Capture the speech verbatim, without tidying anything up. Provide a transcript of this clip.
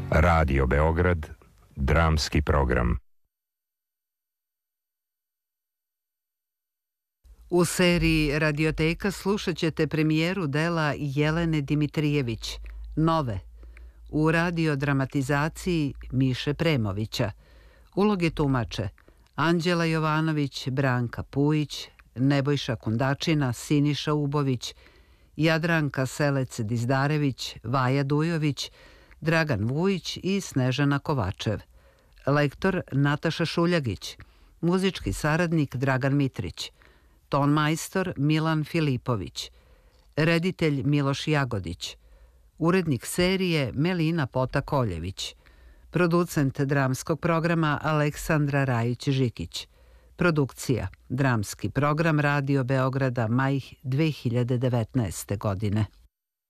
Radio Beograd, dramski program. U seriji Radioteka slušat ćete premijeru dela Jelene Dimitrijević, Nove, u radiodramatizaciji Miše Premovića. Uloge tumače Anđela Jovanović, Branka Pujić, Nebojša Kundačina, Siniša Ubović, Jadranka Selec-Dizdarević, Vaja Dujović, Dragan Vujić i Snežana Kovačev. Lektor Nataša Šuljagić, muzički saradnik Dragan Mitrić, ton majstor Milan Filipović, reditelj Miloš Jagodić, urednik serije Melina Pota-Koljević, producent dramskog programa Aleksandra Rajić-Žikić, produkcija Dramski program Radio Beograda maj dve hiljade devetnaeste. godine.